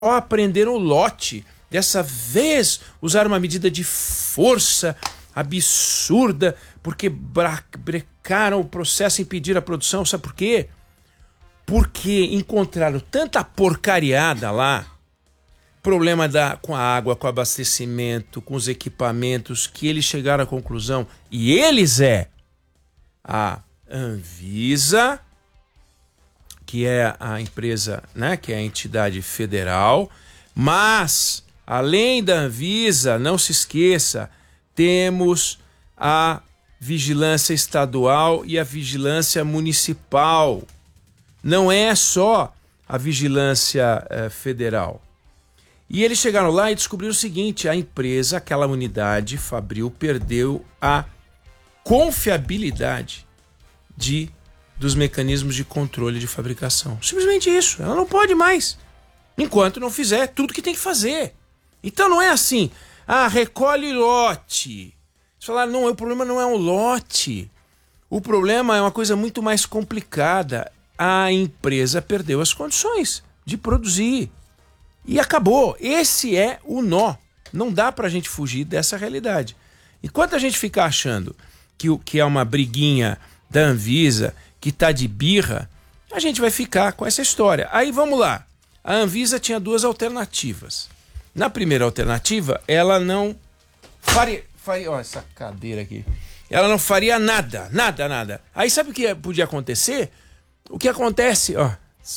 aprenderam o lote. Dessa vez usaram uma medida de força absurda, porque brecaram o processo e impediram a produção. Sabe por quê? Porque encontraram tanta porcariada lá, problema com a água, com o abastecimento, com os equipamentos, que eles chegaram à conclusão, e eles a Anvisa, que é a empresa, né, que é a entidade federal, mas, além da Anvisa, não se esqueça, temos a vigilância estadual e a vigilância municipal. Não é só a vigilância federal. E eles chegaram lá e descobriram o seguinte: a empresa, aquela unidade Fabril, perdeu a confiabilidade dos mecanismos de controle de fabricação. Simplesmente isso. Ela não pode mais, enquanto não fizer tudo que tem que fazer. Então não é assim, recolhe lote. Eles falaram, não, o problema não é um lote. O problema é uma coisa muito mais complicada. A empresa perdeu as condições de produzir. E acabou. Esse é o nó. Não dá pra gente fugir dessa realidade. Enquanto a gente ficar achando que é uma briguinha da Anvisa, que tá de birra, a gente vai ficar com essa história. Aí vamos lá. A Anvisa tinha duas alternativas. Na primeira alternativa, ela não faria... Ó, essa cadeira aqui. Ela não faria nada. Aí sabe o que podia acontecer? O que acontece... Ó,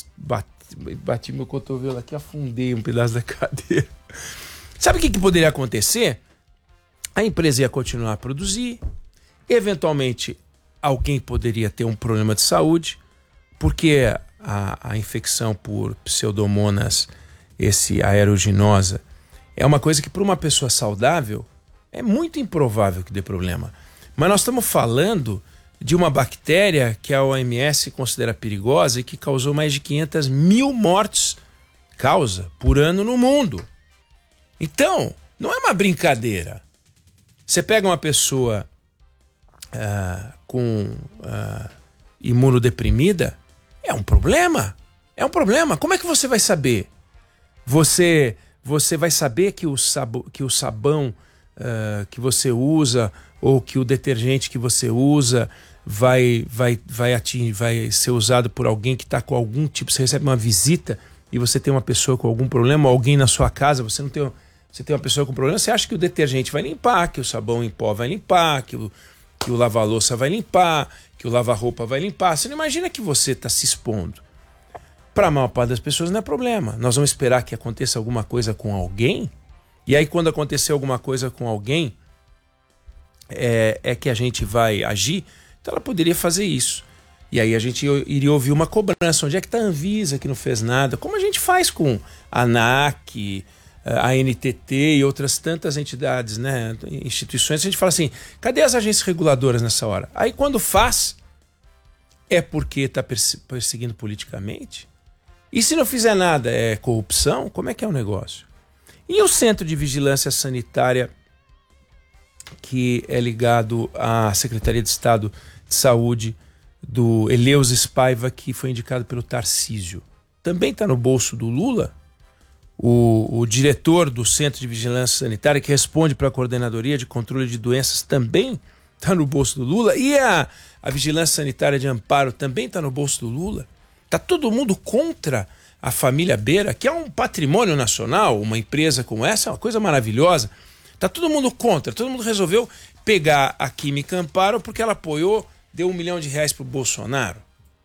bati meu cotovelo aqui, afundei um pedaço da cadeira. Sabe o que poderia acontecer? A empresa ia continuar a produzir, eventualmente alguém poderia ter um problema de saúde, porque a infecção por pseudomonas, esse aeruginosa, é uma coisa que para uma pessoa saudável é muito improvável que dê problema. Mas nós estamos falando de uma bactéria que a OMS considera perigosa e que causou mais de 500 mil mortes por ano no mundo. Então, não é uma brincadeira. Você pega uma pessoa imunodeprimida, é um problema. Como é que você vai saber? Você vai saber que o sabão que você usa ou que o detergente que você usa vai ser usado por alguém que está com algum tipo, você recebe uma visita e você tem uma pessoa com algum problema, alguém na sua casa, você tem uma pessoa com problema, você acha que o detergente vai limpar, que o sabão em pó vai limpar, que o lava-louça vai limpar, que o lava-roupa vai limpar. Você não imagina que você está se expondo. Para a maior parte das pessoas não é problema. Nós vamos esperar que aconteça alguma coisa com alguém, e aí quando acontecer alguma coisa com alguém, é que a gente vai agir. Então ela poderia fazer isso. E aí a gente iria ouvir uma cobrança. Onde é que está a Anvisa que não fez nada? Como a gente faz com a ANAC, a NTT e outras tantas entidades, né, instituições. A gente fala assim, cadê as agências reguladoras nessa hora? Aí quando faz, é porque está perseguindo politicamente? E se não fizer nada, é corrupção? Como é que é o negócio? E o Centro de Vigilância Sanitária, que é ligado à Secretaria de Estado de Saúde do Eleusis Paiva, que foi indicado pelo Tarcísio, também está no bolso do Lula? O diretor do Centro de Vigilância Sanitária, que responde para a Coordenadoria de Controle de Doenças, também está no bolso do Lula. E a Vigilância Sanitária de Amparo também está no bolso do Lula. Está todo mundo contra a família Beira, que é um patrimônio nacional, uma empresa como essa, é uma coisa maravilhosa. Está todo mundo contra, todo mundo resolveu pegar a Química Amparo porque ela apoiou, deu R$1 milhão para o Bolsonaro.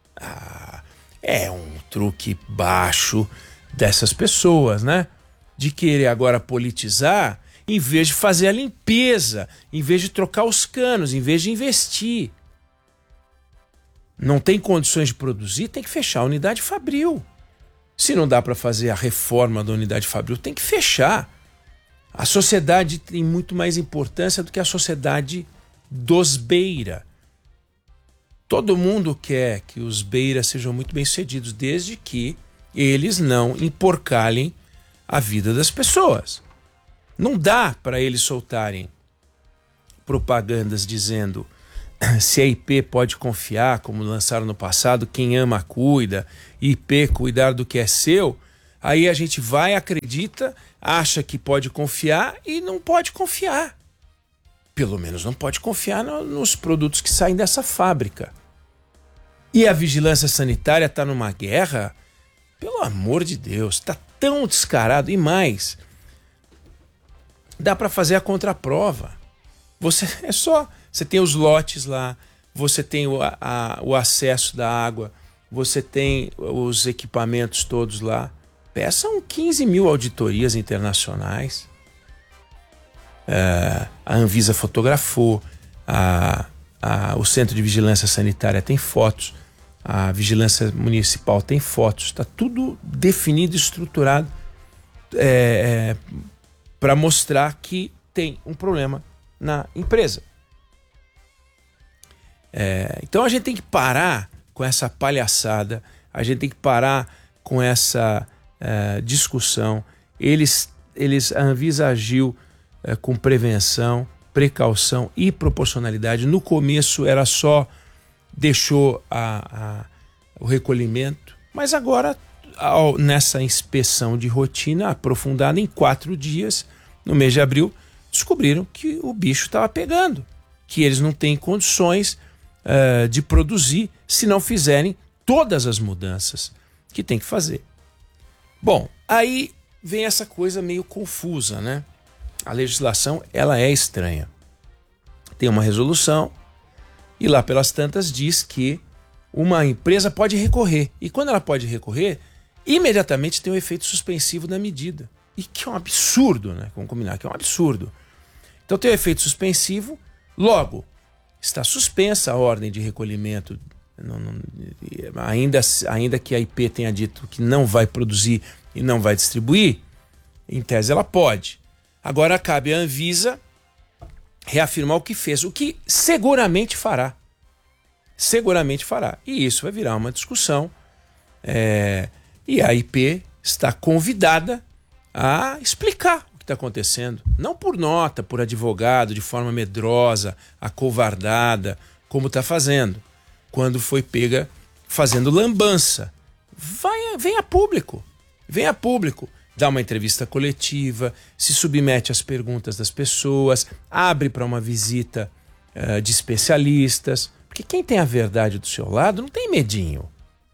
É um truque baixo dessas pessoas, né? De querer agora politizar, em vez de fazer a limpeza, em vez de trocar os canos, em vez de investir. Não tem condições de produzir, tem que fechar a unidade Fabril. Se não dá para fazer a reforma da unidade Fabril, tem que fechar. A sociedade tem muito mais importância do que a sociedade dos Beira. Todo mundo quer que os Beira sejam muito bem-sucedidos, desde que eles não emporcalhem a vida das pessoas. Não dá para eles soltarem propagandas dizendo se a IP pode confiar, como lançaram no passado, quem ama cuida, IP cuidar do que é seu, Aí a gente vai, acredita, acha que pode confiar e não pode confiar. Pelo menos não pode confiar nos produtos que saem dessa fábrica. E a vigilância sanitária está numa guerra, pelo amor de Deus, está tão descarado. E mais, dá para fazer a contraprova. Você tem os lotes lá, você tem o acesso da água, você tem os equipamentos todos lá. Peçam 15 mil auditorias internacionais. A Anvisa fotografou, o Centro de Vigilância Sanitária tem fotos, a Vigilância Municipal tem fotos, está tudo definido e estruturado para mostrar que tem um problema na empresa. Então a gente tem que parar com essa palhaçada, a gente tem que parar com essa discussão. A Anvisa agiu com prevenção, precaução e proporcionalidade. No começo era só deixou o recolhimento, mas agora nessa inspeção de rotina aprofundada em 4 dias, no mês de abril, descobriram que o bicho estava pegando, que eles não têm condições de produzir se não fizerem todas as mudanças que tem que fazer. Bom, aí vem essa coisa meio confusa, né? A legislação, ela é estranha. Tem uma resolução e lá pelas tantas diz que uma empresa pode recorrer. E quando ela pode recorrer, imediatamente tem um efeito suspensivo da medida. E que é um absurdo, né? Vamos combinar que é um absurdo. Então tem o efeito suspensivo, logo está suspensa a ordem de recolhimento, ainda que a IP tenha dito que não vai produzir e não vai distribuir, em tese ela pode. Agora cabe à Anvisa reafirmar o que fez, o que seguramente fará. Seguramente fará. E isso vai virar uma discussão. E a IP está convidada a explicar o que está acontecendo. Não por nota, por advogado, de forma medrosa, acovardada, como está fazendo. Quando foi pega fazendo lambança. Venha a público. Venha a público. Dá uma entrevista coletiva, se submete às perguntas das pessoas, abre para uma visita de especialistas. Porque quem tem a verdade do seu lado não tem medinho.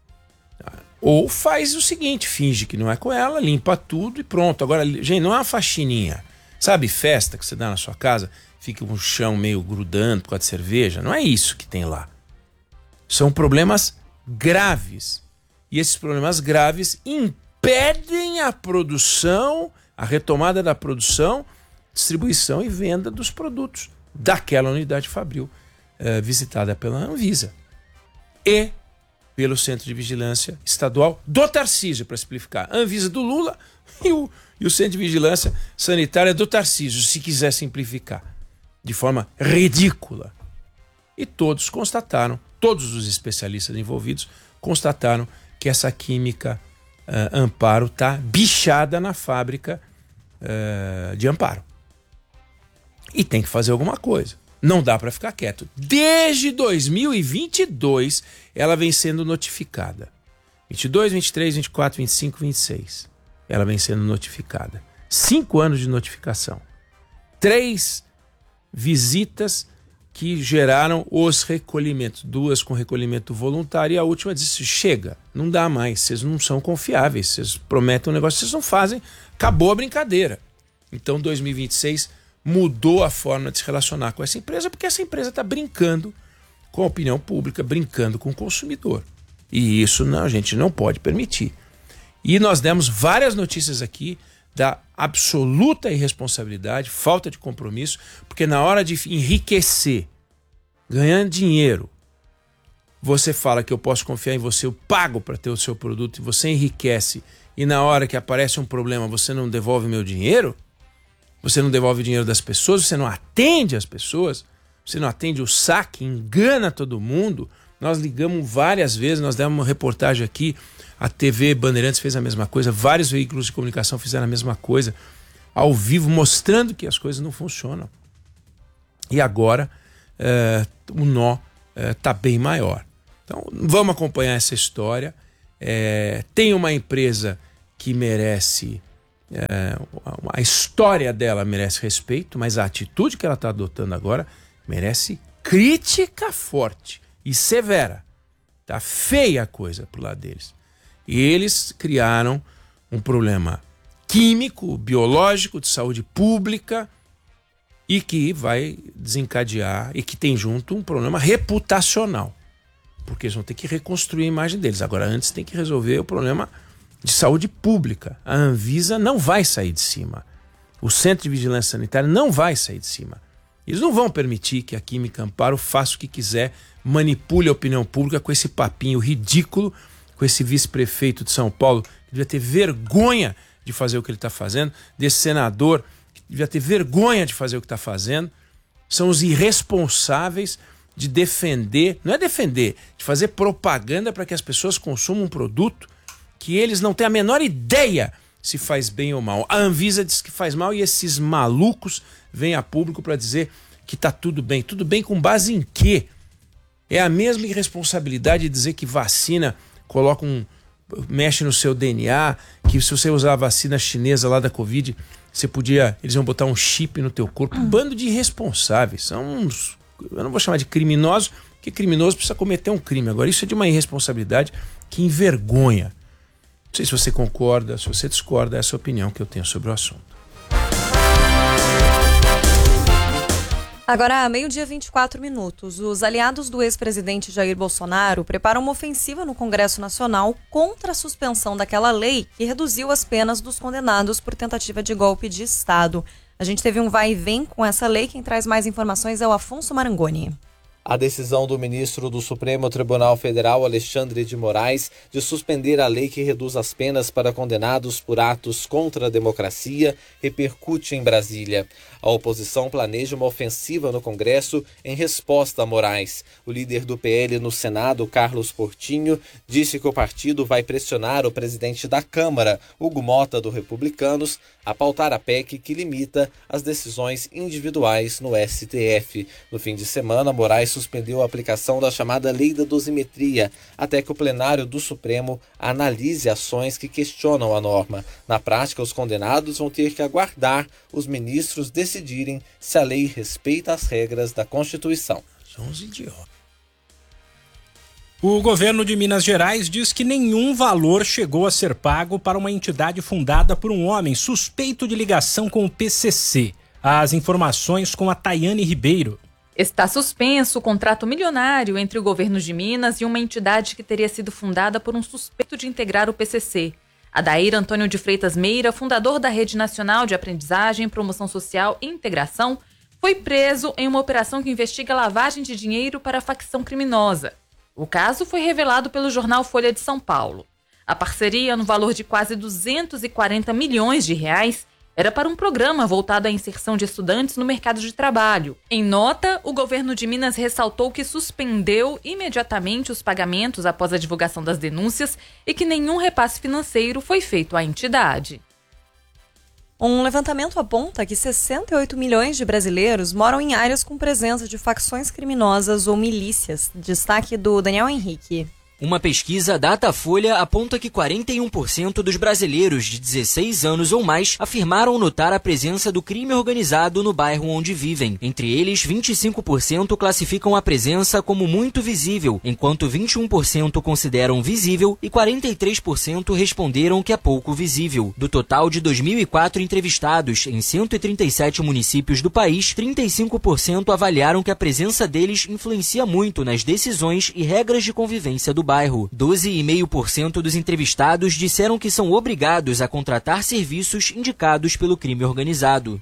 Ou faz o seguinte, finge que não é com ela, limpa tudo e pronto. Agora, gente, não é uma faxininha. Sabe, festa que você dá na sua casa, fica um chão meio grudando por causa de cerveja? Não é isso que tem lá. São problemas graves. E esses problemas graves impedem a produção, a retomada da produção, distribuição e venda dos produtos daquela unidade fabril visitada pela Anvisa e pelo Centro de Vigilância Estadual do Tarcísio, para simplificar. A Anvisa do Lula e o Centro de Vigilância Sanitária do Tarcísio, se quiser simplificar, de forma ridícula. E todos constataram, todos os especialistas envolvidos constataram que essa química Amparo está bichada na fábrica de Amparo. E tem que fazer alguma coisa. Não dá para ficar quieto. Desde 2022, ela vem sendo notificada. 22, 23, 24, 25, 26. Ela vem sendo notificada. 5 anos de notificação. 3 visitas que geraram os recolhimentos. 2 com recolhimento voluntário e a última disse, chega, não dá mais, vocês não são confiáveis, vocês prometem um negócio, vocês não fazem, acabou a brincadeira. Então 2026 mudou a forma de se relacionar com essa empresa, porque essa empresa está brincando com a opinião pública, brincando com o consumidor. E isso a gente não pode permitir. E nós demos várias notícias aqui da absoluta irresponsabilidade, falta de compromisso, porque na hora de enriquecer, ganhando dinheiro, você fala que eu posso confiar em você, eu pago para ter o seu produto e você enriquece, e na hora que aparece um problema você não devolve meu dinheiro, você não devolve o dinheiro das pessoas, você não atende as pessoas, você não atende o saque, engana todo mundo. Nós ligamos várias vezes, nós demos uma reportagem aqui, a TV Bandeirantes fez a mesma coisa, vários veículos de comunicação fizeram a mesma coisa, ao vivo, mostrando que as coisas não funcionam. E agora o nó está bem maior. Então vamos acompanhar essa história. Tem uma empresa que merece... a história dela merece respeito, mas a atitude que ela está adotando agora merece crítica forte e severa. Tá feia a coisa pro lado deles. E eles criaram um problema químico, biológico, de saúde pública e que vai desencadear e que tem junto um problema reputacional. Porque eles vão ter que reconstruir a imagem deles. Agora, antes tem que resolver o problema de saúde pública. A Anvisa não vai sair de cima. O Centro de Vigilância Sanitária não vai sair de cima. Eles não vão permitir que a Química Amparo faça o que quiser, manipule a opinião pública com esse papinho ridículo, com esse vice-prefeito de São Paulo, que devia ter vergonha de fazer o que ele está fazendo, desse senador, que devia ter vergonha de fazer o que está fazendo. São os irresponsáveis de defender, não é defender, de fazer propaganda para que as pessoas consumam um produto que eles não têm a menor ideia se faz bem ou mal. A Anvisa diz que faz mal e esses malucos vêm a público para dizer que está tudo bem. Tudo bem com base em quê? É a mesma irresponsabilidade de dizer que vacina mexe no seu DNA, que se você usar a vacina chinesa lá da Covid, eles vão botar um chip no teu corpo. Bando de irresponsáveis. São uns, eu não vou chamar de criminosos, porque criminoso precisa cometer um crime. Agora, isso é de uma irresponsabilidade que envergonha. Não sei se você concorda, se você discorda, essa é a opinião que eu tenho sobre o assunto. Agora, meio-dia 24 minutos, os aliados do ex-presidente Jair Bolsonaro preparam uma ofensiva no Congresso Nacional contra a suspensão daquela lei que reduziu as penas dos condenados por tentativa de golpe de Estado. A gente teve um vai e vem com essa lei. Quem traz mais informações é o Afonso Marangoni. A decisão do ministro do Supremo Tribunal Federal, Alexandre de Moraes, de suspender a lei que reduz as penas para condenados por atos contra a democracia, repercute em Brasília. A oposição planeja uma ofensiva no Congresso em resposta a Moraes. O líder do PL no Senado, Carlos Portinho, disse que o partido vai pressionar o presidente da Câmara, Hugo Mota, do Republicanos, a pautar a PEC que limita as decisões individuais no STF. No fim de semana, Moraes suspendeu a aplicação da chamada Lei da Dosimetria, até que o plenário do Supremo analise ações que questionam a norma. Na prática, os condenados vão ter que aguardar os ministros decidirem se a lei respeita as regras da Constituição. São uns idiotas. O governo de Minas Gerais diz que nenhum valor chegou a ser pago para uma entidade fundada por um homem suspeito de ligação com o PCC. As informações com a Tayane Ribeiro. Está suspenso o contrato milionário entre o governo de Minas e uma entidade que teria sido fundada por um suspeito de integrar o PCC. Adair Antônio de Freitas Meira, fundador da Rede Nacional de Aprendizagem, Promoção Social e Integração, foi preso em uma operação que investiga lavagem de dinheiro para a facção criminosa. O caso foi revelado pelo jornal Folha de São Paulo. A parceria, no valor de quase 240 milhões de reais, era para um programa voltado à inserção de estudantes no mercado de trabalho. Em nota, o governo de Minas ressaltou que suspendeu imediatamente os pagamentos após a divulgação das denúncias e que nenhum repasse financeiro foi feito à entidade. Um levantamento aponta que 68 milhões de brasileiros moram em áreas com presença de facções criminosas ou milícias. Destaque do Daniel Henrique. Uma pesquisa Datafolha aponta que 41% dos brasileiros de 16 anos ou mais afirmaram notar a presença do crime organizado no bairro onde vivem. Entre eles, 25% classificam a presença como muito visível, enquanto 21% consideram visível e 43% responderam que é pouco visível. Do total de 2.004 entrevistados em 137 municípios do país, 35% avaliaram que a presença deles influencia muito nas decisões e regras de convivência do bairro. 12,5% dos entrevistados disseram que são obrigados a contratar serviços indicados pelo crime organizado.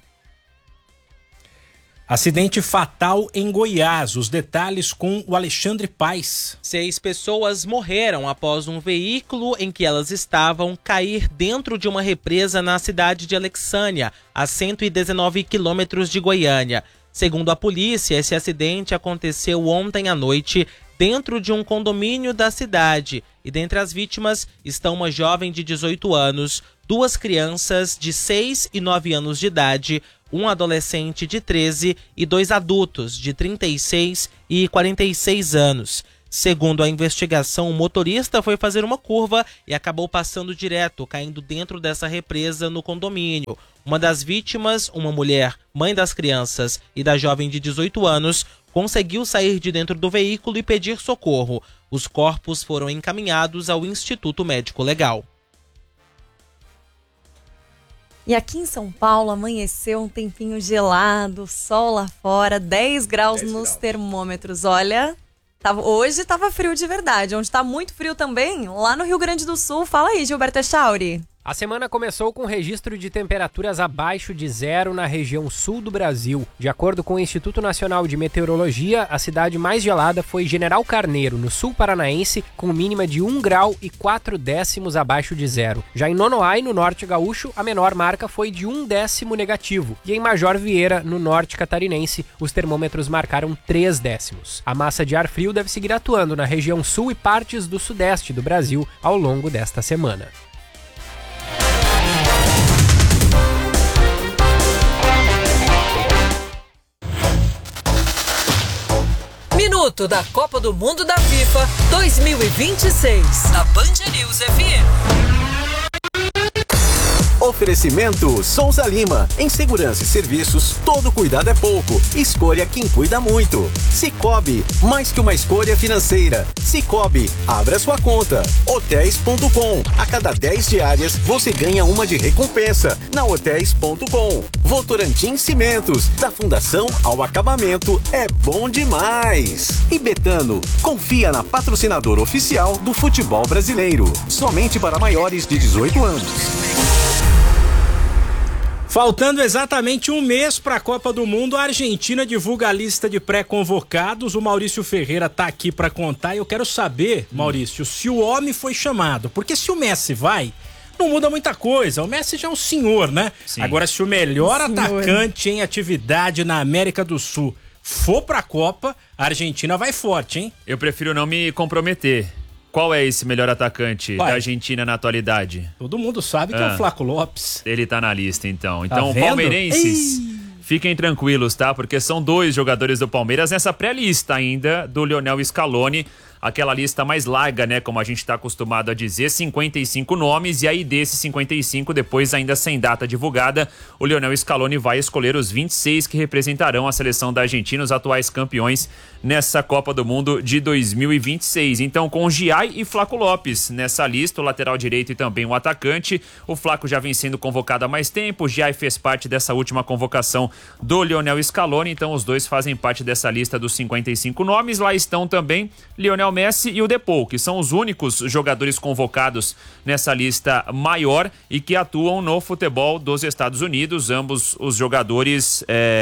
Acidente fatal em Goiás. Os detalhes com o Alexandre Paes. 6 pessoas morreram após um veículo em que elas estavam cair dentro de uma represa na cidade de Alexânia, a 119 quilômetros de Goiânia. Segundo a polícia, esse acidente aconteceu ontem à noite dentro de um condomínio da cidade. E dentre as vítimas estão uma jovem de 18 anos, 2 crianças de 6 e 9 anos de idade, um adolescente de 13 e 2 adultos de 36 e 46 anos. Segundo a investigação, o motorista foi fazer uma curva e acabou passando direto, caindo dentro dessa represa no condomínio. Uma das vítimas, uma mulher, mãe das crianças e da jovem de 18 anos, conseguiu sair de dentro do veículo e pedir socorro. Os corpos foram encaminhados ao Instituto Médico Legal. E aqui em São Paulo amanheceu um tempinho gelado, sol lá fora, 10 graus nos termômetros. Olha, hoje estava frio de verdade. Onde está muito frio também, lá no Rio Grande do Sul. Fala aí, Gilberto Echauri. A semana começou com registro de temperaturas abaixo de zero na região sul do Brasil. De acordo com o Instituto Nacional de Meteorologia, a cidade mais gelada foi General Carneiro, no sul paranaense, com mínima de 1 grau e 4 décimos abaixo de zero. Já em Nonoai, no norte gaúcho, a menor marca foi de 1 décimo negativo. E em Major Vieira, no norte catarinense, os termômetros marcaram 3 décimos. A massa de ar frio deve seguir atuando na região sul e partes do sudeste do Brasil ao longo desta semana. Minuto da Copa do Mundo da FIFA 2026. Na Band News FM. Oferecimento Souza Lima. Em segurança e serviços, todo cuidado é pouco. Escolha quem cuida muito. Sicoob, mais que uma escolha financeira. Sicoob, abra sua conta. Hotéis.com. A cada 10 diárias, você ganha uma de recompensa. Na Hotéis.com. Votorantim Cimentos. Da fundação ao acabamento, é bom demais. E Betano, confia na patrocinadora oficial do futebol brasileiro. Somente para maiores de 18 anos. Faltando exatamente um mês para a Copa do Mundo, a Argentina divulga a lista de pré-convocados. O Maurício Ferreira está aqui para contar e eu quero saber, Maurício, se o homem foi chamado. Porque se o Messi vai, não muda muita coisa. O Messi já é um senhor, né? Sim. Agora, se o melhor atacante em atividade na América do Sul for para a Copa, a Argentina vai forte, hein? Eu prefiro não me comprometer. Qual é esse melhor atacante da Argentina na atualidade? Todo mundo sabe que é o Flaco Lopes. Ele tá na lista, então. Então, palmeirenses, fiquem tranquilos, tá? Porque são 2 jogadores do Palmeiras nessa pré-lista ainda do Lionel Scaloni. Aquela lista mais larga, né? Como a gente está acostumado a dizer, 55 nomes. E aí desses 55, depois ainda sem data divulgada, o Lionel Scaloni vai escolher os 26 que representarão a seleção da Argentina, os atuais campeões nessa Copa do Mundo de 2026. Então, com Giai e Flaco Lopes nessa lista, o lateral direito e também o atacante. O Flaco já vem sendo convocado há mais tempo. O Giai fez parte dessa última convocação do Lionel Scaloni. Então, os dois fazem parte dessa lista dos 55 nomes. Lá estão também Lionel Messi e o Depou, que são os únicos jogadores convocados nessa lista maior e que atuam no futebol dos Estados Unidos, ambos os jogadores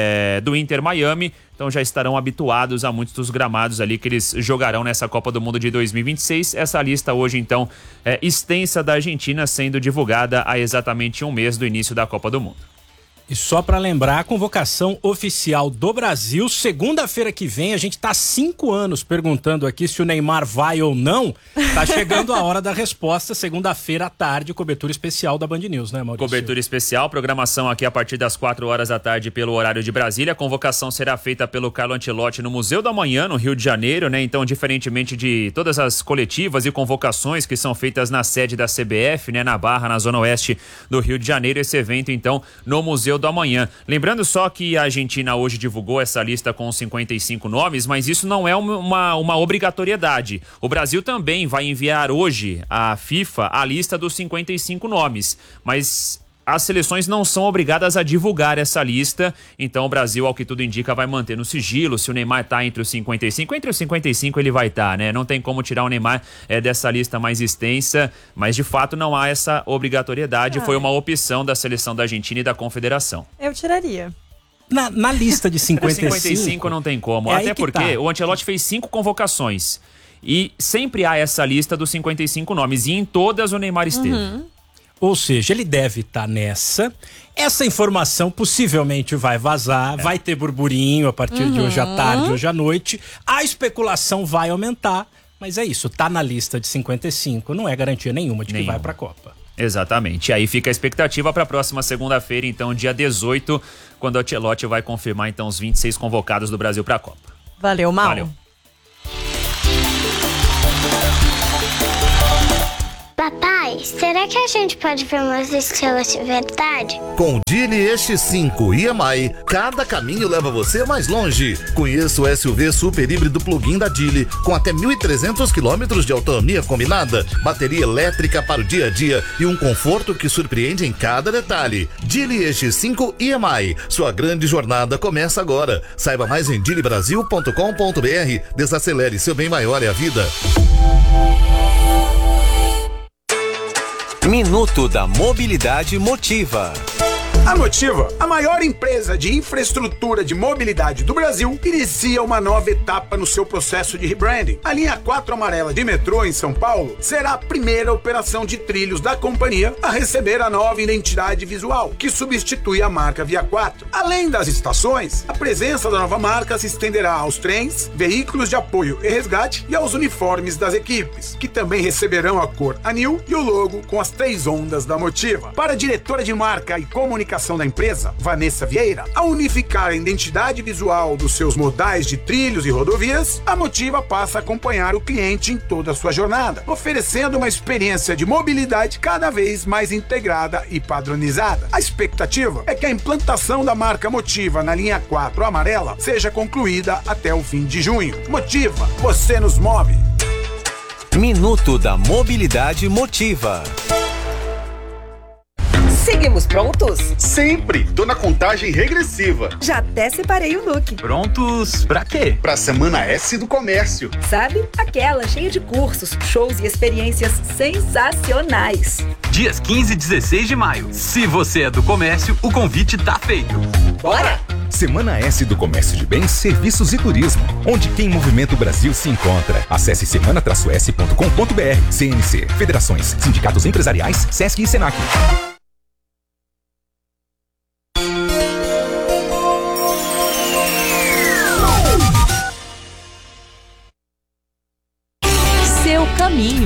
do Inter Miami, então já estarão habituados a muitos dos gramados ali que eles jogarão nessa Copa do Mundo de 2026. Essa lista hoje, então, é extensa da Argentina, sendo divulgada há exatamente um mês do início da Copa do Mundo. E só para lembrar, a convocação oficial do Brasil, segunda-feira que vem, a gente tá há 5 anos perguntando aqui se o Neymar vai ou não. Tá chegando a hora da resposta, segunda-feira à tarde, cobertura especial da Band News, né, Maurício? Cobertura especial, programação aqui a partir das 4 horas da tarde pelo horário de Brasília. A convocação será feita pelo Carlo Ancelotti no Museu da Manhã, no Rio de Janeiro, né? Então, diferentemente de todas as coletivas e convocações que são feitas na sede da CBF, né, na Barra, na zona oeste do Rio de Janeiro, esse evento, então, no Museu do Amanhã. Lembrando só que a Argentina hoje divulgou essa lista com 55 nomes, mas isso não é uma obrigatoriedade. O Brasil também vai enviar hoje à FIFA a lista dos 55 nomes, mas as seleções não são obrigadas a divulgar essa lista, então o Brasil, ao que tudo indica, vai manter no sigilo. Se o Neymar tá entre os 55, entre os 55 ele vai estar, né? Não tem como tirar o Neymar dessa lista mais extensa, mas de fato não há essa obrigatoriedade. Foi uma opção da seleção da Argentina e da Confederação. Eu tiraria. Na lista de 55 não tem como, até porque o Ancelotti fez 5 convocações e sempre há essa lista dos 55 nomes, e em todas o Neymar esteve. Ou seja, ele deve estar nessa. Essa informação possivelmente vai vazar, vai ter burburinho a partir de hoje à tarde, hoje à noite. A especulação vai aumentar, mas é isso, tá na lista de 55, não é garantia nenhuma de que vai pra Copa. Exatamente. E aí fica a expectativa para a próxima segunda-feira, então, dia 18, quando o Ancelotti vai confirmar então os 26 convocados do Brasil pra Copa. Valeu, Mal. Valeu. Papai, será que a gente pode ver umas estrelas de verdade? Com o Geely X5 EMI, cada caminho leva você mais longe. Conheça o SUV super híbrido plug-in da Geely, com até 1.300 km de autonomia combinada, bateria elétrica para o dia a dia e um conforto que surpreende em cada detalhe. Geely X5 EMI, sua grande jornada começa agora. Saiba mais em geelybrasil.com.br. Desacelere, seu bem maior é a vida. Minuto da Mobilidade Motiva. A Motiva, a maior empresa de infraestrutura de mobilidade do Brasil, inicia uma nova etapa no seu processo de rebranding. A linha 4 amarela de metrô em São Paulo será a primeira operação de trilhos da companhia a receber a nova identidade visual, que substitui a marca Via 4. Além das estações, a presença da nova marca se estenderá aos trens, veículos de apoio e resgate e aos uniformes das equipes, que também receberão a cor anil e o logo com as 3 ondas da Motiva. Para a diretora de marca e comunicação da empresa, Vanessa Vieira, ao unificar a identidade visual dos seus modais de trilhos e rodovias, a Motiva passa a acompanhar o cliente em toda a sua jornada, oferecendo uma experiência de mobilidade cada vez mais integrada e padronizada. A expectativa é que a implantação da marca Motiva na linha 4 amarela seja concluída até o fim de junho. Motiva, você nos move. Minuto da Mobilidade Motiva. Seguimos prontos? Sempre! Tô na contagem regressiva. Já até separei o look. Prontos pra quê? Pra Semana S do Comércio. Sabe? Aquela cheia de cursos, shows e experiências sensacionais. Dias 15 e 16 de maio. Se você é do comércio, o convite tá feito. Bora! Semana S do Comércio de Bens, Serviços e Turismo, onde quem movimenta o Brasil se encontra. Acesse semana-s.com.br. CNC, Federações, Sindicatos Empresariais, Sesc e Senac. Caminho.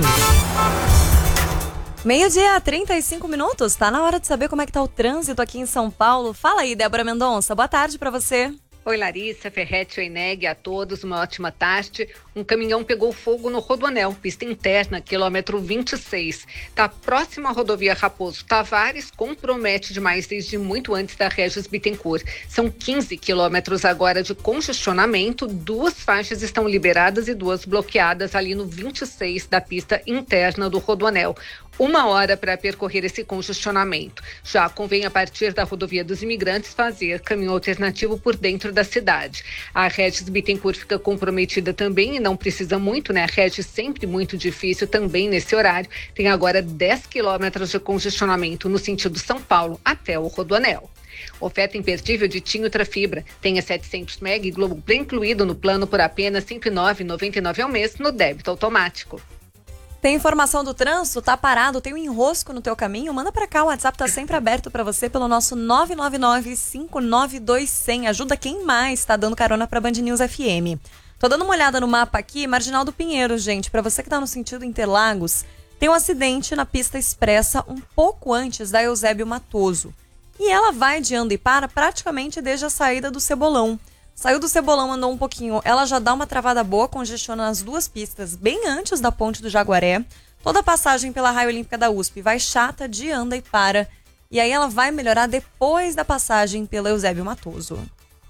Meio-dia, 35 minutos. Tá na hora de saber como é que tá o trânsito aqui em São Paulo. Fala aí, Débora Mendonça. Boa tarde pra você. Oi, Larissa, Ferretti, Oineg, a todos, uma ótima tarde. Um caminhão pegou fogo no Rodoanel, pista interna, quilômetro 26. Tá próximo à rodovia Raposo Tavares, compromete demais desde muito antes da Regis Bittencourt. São 15 quilômetros agora de congestionamento, 2 faixas estão liberadas e 2 bloqueadas ali no 26 da pista interna do Rodoanel. 1 hora para percorrer esse congestionamento. Já convém, a partir da rodovia dos Imigrantes, fazer caminho alternativo por dentro da cidade. A Regis Bittencourt fica comprometida também e não precisa muito, né? A Regis sempre muito difícil também nesse horário. Tem agora 10 quilômetros de congestionamento no sentido São Paulo até o Rodoanel. Oferta imperdível de TIM Ultrafibra. Tenha 700 MB e Globoplay incluído no plano por apenas R$ 109,99 ao mês no débito automático. Tem informação do trânsito? Tá parado? Tem um enrosco no teu caminho? Manda pra cá, o WhatsApp tá sempre aberto pra você pelo nosso 999-592-100. Ajuda quem mais tá dando carona pra Band News FM. Tô dando uma olhada no mapa aqui, Marginal do Pinheiro, gente. Pra você que tá no sentido Interlagos, tem um acidente na pista expressa um pouco antes da Eusébio Matoso. E ela vai de anda e para praticamente desde a saída do Cebolão. Saiu do Cebolão, andou um pouquinho, ela já dá uma travada boa, congestiona as 2 pistas bem antes da ponte do Jaguaré. Toda a passagem pela Raia Olímpica da USP vai chata de anda e para. E aí ela vai melhorar depois da passagem pela Eusébio Matoso.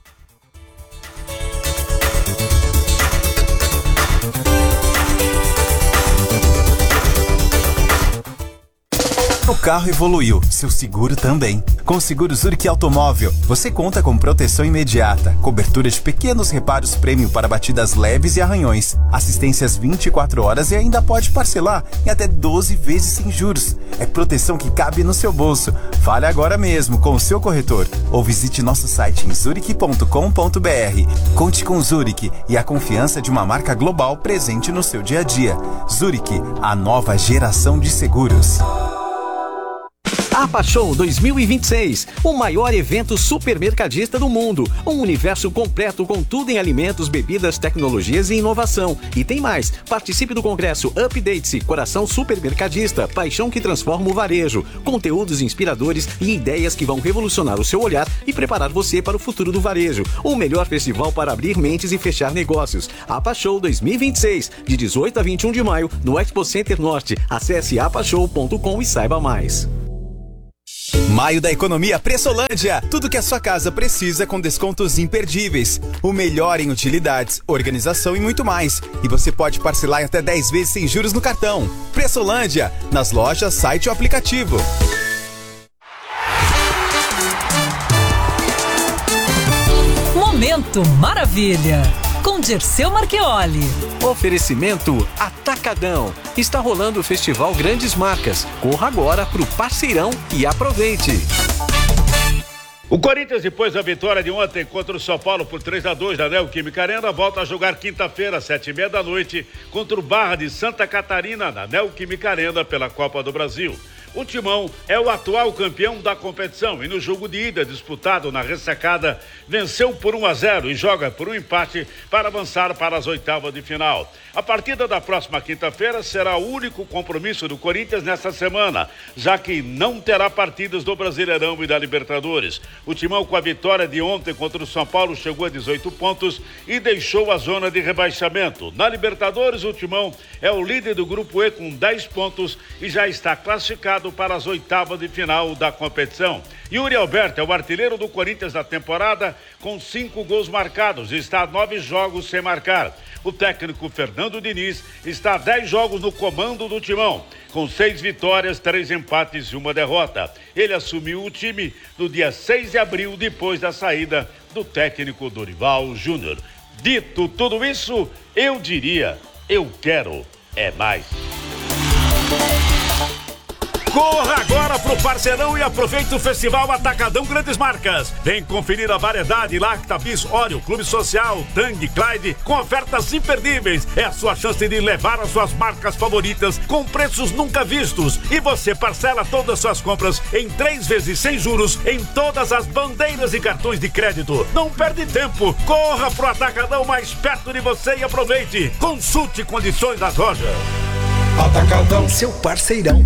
O carro evoluiu, seu seguro também. Com o Seguro Zurich Automóvel, você conta com proteção imediata, cobertura de pequenos reparos prêmio para batidas leves e arranhões, assistências 24 horas e ainda pode parcelar em até 12 vezes sem juros. É proteção que cabe no seu bolso. Fale agora mesmo com o seu corretor ou visite nosso site em zurich.com.br. Conte com Zurich e a confiança de uma marca global presente no seu dia a dia. Zurich, a nova geração de seguros. APA Show 2026, o maior evento supermercadista do mundo. Um universo completo com tudo em alimentos, bebidas, tecnologias e inovação. E tem mais, participe do congresso Update-se, Coração Supermercadista, paixão que transforma o varejo. Conteúdos inspiradores e ideias que vão revolucionar o seu olhar e preparar você para o futuro do varejo. O melhor festival para abrir mentes e fechar negócios. APA Show 2026, de 18 a 21 de maio, no Expo Center Norte. Acesse apashow.com e saiba mais. Maio da Economia Pressolândia. Tudo que a sua casa precisa com descontos imperdíveis. O melhor em utilidades, organização e muito mais. E você pode parcelar em até 10 vezes sem juros no cartão. Pressolândia, nas lojas, site ou aplicativo. Momento Maravilha, com Dirceu Marchioli. Oferecimento Atacadão. Está rolando o Festival Grandes Marcas. Corra agora pro Parceirão e aproveite. O Corinthians, depois da vitória de ontem contra o São Paulo por 3-2 na Neoquímica Arena, volta a jogar quinta-feira, 7h30 da noite, contra o Barra de Santa Catarina, na Neoquímica Arena, pela Copa do Brasil. O Timão é o atual campeão da competição e no jogo de ida disputado na ressacada, venceu por 1-0 e joga por um empate para avançar para as oitavas de final. A partida da próxima quinta-feira será o único compromisso do Corinthians nesta semana, já que não terá partidas do Brasileirão e da Libertadores. O Timão, com a vitória de ontem contra o São Paulo, chegou a 18 pontos e deixou a zona de rebaixamento. Na Libertadores, o Timão é o líder do Grupo E com 10 pontos e já está classificado para as oitavas de final da competição. Yuri Alberto é o artilheiro do Corinthians na temporada com 5 gols marcados e está a 9 jogos sem marcar. O técnico Fernando Diniz está a 10 jogos no comando do Timão, com 6 vitórias, 3 empates e 1 derrota. Ele assumiu o time no dia 6 de abril, depois da saída do técnico Dorival Júnior. Dito tudo isso, eu diria, eu quero é mais. Corra agora pro Parceirão e aproveite o Festival Atacadão Grandes Marcas. Vem conferir a variedade Lacta, Bis, Oreo, Clube Social, Tang, Clyde, com ofertas imperdíveis. É a sua chance de levar as suas marcas favoritas com preços nunca vistos. E você parcela todas as suas compras em 3 vezes sem juros em todas as bandeiras e cartões de crédito. Não perde tempo. Corra pro Atacadão mais perto de você e aproveite. Consulte condições das lojas. Atacadão, seu parceirão.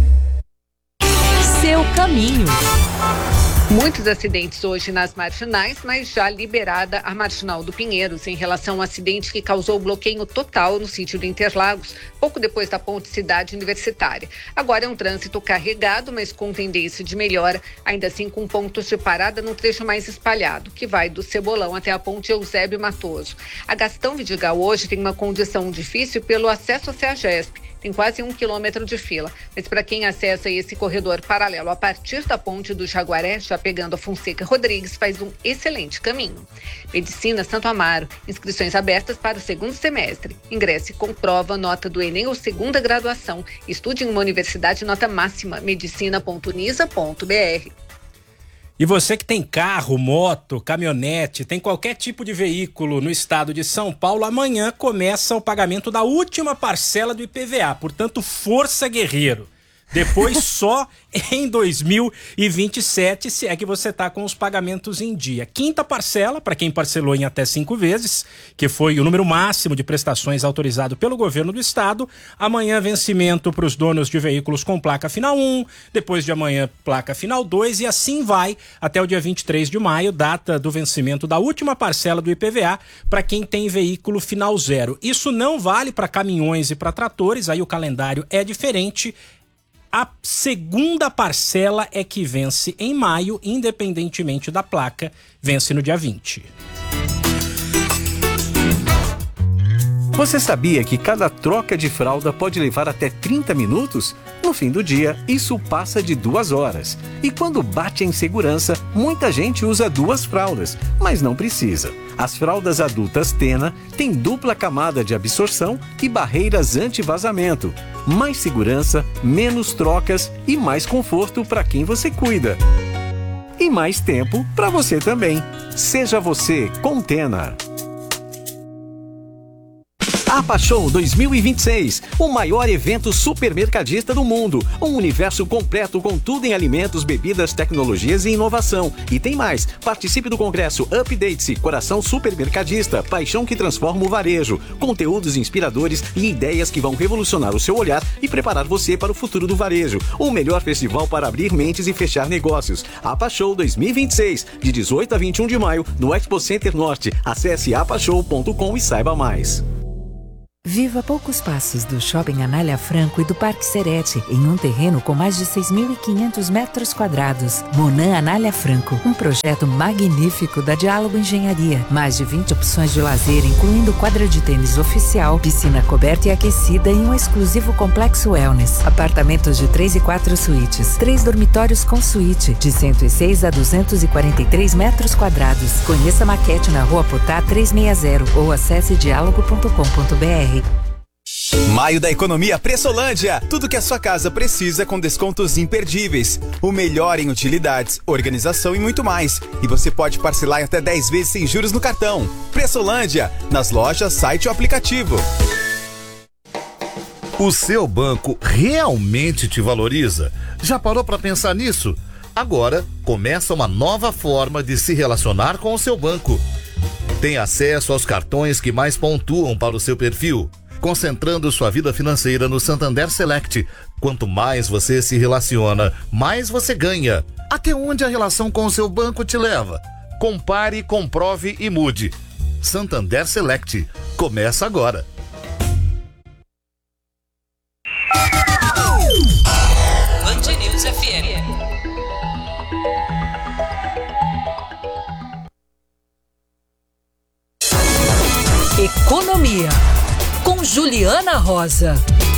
Seu caminho. Muitos acidentes hoje nas marginais, mas já liberada a Marginal do Pinheiros em relação ao acidente que causou bloqueio total no sítio de Interlagos, pouco depois da ponte Cidade Universitária. Agora é um trânsito carregado, mas com tendência de melhora, ainda assim com pontos de parada no trecho mais espalhado, que vai do Cebolão até a ponte Eusébio Matoso. A Gastão Vidigal hoje tem uma condição difícil pelo acesso à CEAGESP. Tem quase 1 quilômetro de fila, mas para quem acessa esse corredor paralelo a partir da ponte do Jaguaré, já pegando a Fonseca Rodrigues, faz um excelente caminho. Medicina Santo Amaro, inscrições abertas para o 2º semestre. Ingresse com prova, nota do Enem ou 2ª graduação. Estude em uma universidade nota máxima, medicina.unisa.br. E você que tem carro, moto, caminhonete, tem qualquer tipo de veículo no estado de São Paulo, amanhã começa o pagamento da última parcela do IPVA. Portanto, força, guerreiro. Depois só em 2027, se é que você está com os pagamentos em dia. 5ª parcela, para quem parcelou em até 5 vezes, que foi o número máximo de prestações autorizado pelo governo do estado. Amanhã, vencimento para os donos de veículos com placa final 1, depois de amanhã, placa final 2, e assim vai até o dia 23 de maio, data do vencimento da última parcela do IPVA para quem tem veículo final 0. Isso não vale para caminhões e para tratores, aí o calendário é diferente. A 2ª parcela é que vence em maio, independentemente da placa, vence no dia 20. Você sabia que cada troca de fralda pode levar até 30 minutos? No fim do dia, isso passa de 2 horas. E quando bate a insegurança, muita gente usa 2 fraldas, mas não precisa. As fraldas adultas Tena têm dupla camada de absorção e barreiras anti-vazamento. Mais segurança, menos trocas e mais conforto para quem você cuida. E mais tempo para você também. Seja você com Tena. APA Show 2026, o maior evento supermercadista do mundo. Um universo completo com tudo em alimentos, bebidas, tecnologias e inovação. E tem mais, participe do congresso Update-se, Coração Supermercadista, paixão que transforma o varejo. Conteúdos inspiradores e ideias que vão revolucionar o seu olhar e preparar você para o futuro do varejo. O melhor festival para abrir mentes e fechar negócios. APA Show 2026, de 18 a 21 de maio, no Expo Center Norte. Acesse apashow.com e saiba mais. Viva a poucos passos do Shopping Anália Franco e do Parque Serete, em um terreno com mais de 6.500 metros quadrados. Monan Anália Franco, um projeto magnífico da Diálogo Engenharia. Mais de 20 opções de lazer, incluindo quadra de tênis oficial, piscina coberta e aquecida e um exclusivo complexo wellness. Apartamentos de 3 e 4 suítes, 3 dormitórios com suíte, de 106 a 243 metros quadrados. Conheça a maquete na Rua Potá 360 ou acesse diálogo.com.br. Maio da Economia Pressolândia. Tudo que a sua casa precisa com descontos imperdíveis. O melhor em utilidades, organização e muito mais. E você pode parcelar em até 10 vezes sem juros no cartão. Pressolândia, nas lojas, site ou aplicativo. O seu banco realmente te valoriza? Já parou para pensar nisso? Agora começa uma nova forma de se relacionar com o seu banco. Tem acesso aos cartões que mais pontuam para o seu perfil, concentrando sua vida financeira no Santander Select. Quanto mais você se relaciona, mais você ganha. Até onde a relação com o seu banco te leva? Compare, comprove e mude. Santander Select. Começa agora. Band News FM. Economia, com Juliana Rosa.